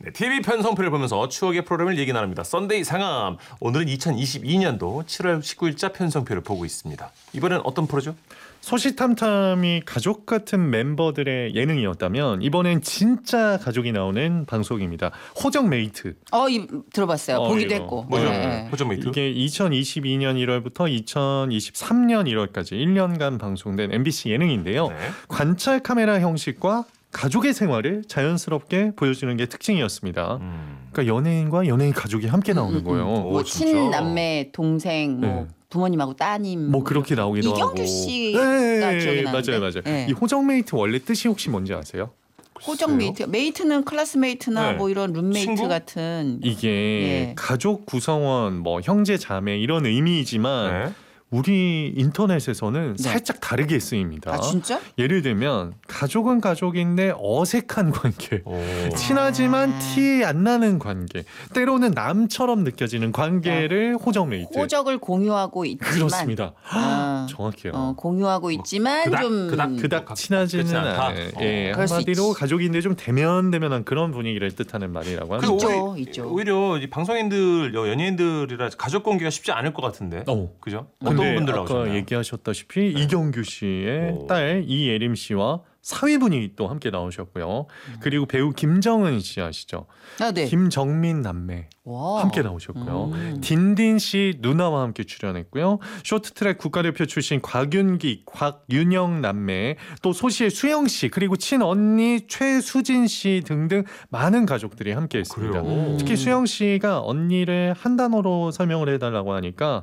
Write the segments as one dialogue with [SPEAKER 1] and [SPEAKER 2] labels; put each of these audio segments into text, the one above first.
[SPEAKER 1] 네, TV 편성표를 보면서 추억의 프로그램을 얘기 나눕니다. 썬데이 상암. 오늘은 2022년도 7월 19일자 편성표를 보고 있습니다. 이번엔 어떤 프로죠?
[SPEAKER 2] 소시탐탐이 가족 같은 멤버들의 예능이었다면 이번엔 진짜 가족이 나오는 방송입니다. 호정메이트.
[SPEAKER 3] 들어봤어요. 보기도
[SPEAKER 2] 이거.
[SPEAKER 3] 했고.
[SPEAKER 1] 뭐죠?
[SPEAKER 3] 네.
[SPEAKER 1] 호정메이트.
[SPEAKER 2] 이게 2022년 1월부터 2023년 1월까지 1년간 방송된 MBC 예능인데요.
[SPEAKER 1] 네.
[SPEAKER 2] 관찰 카메라 형식과 가족의 생활을 자연스럽게 보여주는 게 특징이었습니다. 그러니까 연예인과 연예인 가족이 함께 나오는 거예요.
[SPEAKER 3] 뭐
[SPEAKER 1] 진짜?
[SPEAKER 3] 친남매, 동생, 뭐
[SPEAKER 2] 네.
[SPEAKER 3] 부모님하고 따님.
[SPEAKER 2] 뭐 그렇게 나오기도 하고.
[SPEAKER 3] 이경규 씨가 기억이 나는데.
[SPEAKER 2] 맞아요.
[SPEAKER 3] 네.
[SPEAKER 2] 이 호정메이트 원래 뜻이 혹시 뭔지 아세요?
[SPEAKER 3] 호정메이트. 메이트는 클래스메이트나
[SPEAKER 1] 네.
[SPEAKER 3] 뭐 이런 룸메이트
[SPEAKER 1] 친구?
[SPEAKER 3] 같은.
[SPEAKER 2] 이게
[SPEAKER 3] 예.
[SPEAKER 2] 가족 구성원, 뭐 형제 자매 이런 의미이지만
[SPEAKER 1] 네.
[SPEAKER 2] 우리 인터넷에서는
[SPEAKER 3] 네.
[SPEAKER 2] 살짝 다르게 쓰입니다.
[SPEAKER 3] 아 진짜?
[SPEAKER 2] 예를 들면 가족은 가족인데 어색한 관계,
[SPEAKER 1] 오.
[SPEAKER 2] 친하지만 티 안 나는 관계, 때로는 남처럼 느껴지는 관계를 호정메이트.
[SPEAKER 3] 호적을 공유하고 있지만.
[SPEAKER 2] 그렇습니다.
[SPEAKER 3] 아,
[SPEAKER 2] 정확해요.
[SPEAKER 3] 공유하고 있지만
[SPEAKER 1] 그닥,
[SPEAKER 3] 좀
[SPEAKER 1] 그닥.
[SPEAKER 2] 그닥 친하지는
[SPEAKER 1] 그렇지 않다.
[SPEAKER 2] 않아요. 예,
[SPEAKER 3] 그럴 수
[SPEAKER 2] 한마디로
[SPEAKER 3] 있지.
[SPEAKER 2] 가족인데 좀 대면대면한 그런 분위기를 뜻하는 말이라고 합니다.
[SPEAKER 3] 있죠, 있죠.
[SPEAKER 1] 오히려 이 방송인들, 연예인들이라 가족 관계가 쉽지 않을 것 같은데. 그죠? 어떤
[SPEAKER 2] 근데
[SPEAKER 1] 분들
[SPEAKER 2] 아까
[SPEAKER 1] 나오셨나요?
[SPEAKER 2] 얘기하셨다시피 이경규 씨의
[SPEAKER 1] 오.
[SPEAKER 2] 딸 이예림 씨와 사위분이 또 함께 나오셨고요. 그리고 배우 김정은 씨 아시죠?
[SPEAKER 3] 아, 네.
[SPEAKER 2] 김정민 남매
[SPEAKER 3] 와.
[SPEAKER 2] 함께 나오셨고요. 딘딘 씨 누나와 함께 출연했고요. 쇼트트랙 국가대표 출신 곽윤기, 곽윤영 남매, 또 소시의 수영 씨, 그리고 친언니 최수진 씨 등등 많은 가족들이 함께 했습니다.
[SPEAKER 1] 그래요?
[SPEAKER 2] 특히 수영 씨가 언니를 한 단어로 설명을 해달라고 하니까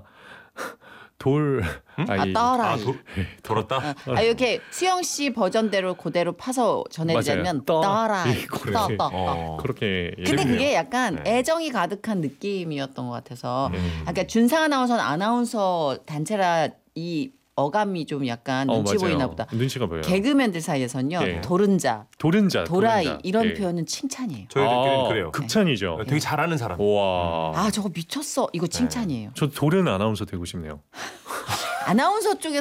[SPEAKER 3] 떠라.
[SPEAKER 1] 돌았다?
[SPEAKER 3] 이렇게 수영 씨 버전대로 그대로 파서 전해드리면
[SPEAKER 2] 맞아요.
[SPEAKER 3] 떠라.
[SPEAKER 2] 그렇게.
[SPEAKER 1] 어.
[SPEAKER 2] 그렇게
[SPEAKER 3] 근데
[SPEAKER 2] 예능이에요.
[SPEAKER 3] 그게 약간
[SPEAKER 1] 네.
[SPEAKER 3] 애정이 가득한 느낌이었던 것 같아서 그러니까
[SPEAKER 2] 음.
[SPEAKER 3] 준상 아나운서는 아나운서 단체라 이 어감이 좀 약간 눈치
[SPEAKER 2] 맞아요.
[SPEAKER 3] 보이나 보다.
[SPEAKER 2] 눈치가 보여요.
[SPEAKER 3] 개그맨들 사이에서는요.
[SPEAKER 2] 네.
[SPEAKER 3] 도른자,
[SPEAKER 2] 도른자,
[SPEAKER 3] 도라이 이런
[SPEAKER 2] 예.
[SPEAKER 3] 표현은 칭찬이에요.
[SPEAKER 1] 저희들끼리는 그래요.
[SPEAKER 2] 극찬이죠.
[SPEAKER 1] 되게 잘하는 사람.
[SPEAKER 2] 와.
[SPEAKER 3] 아 저거 미쳤어. 이거 칭찬이에요.
[SPEAKER 2] 저 도른 아나운서 되고 싶네요.
[SPEAKER 3] 아나운서 쪽에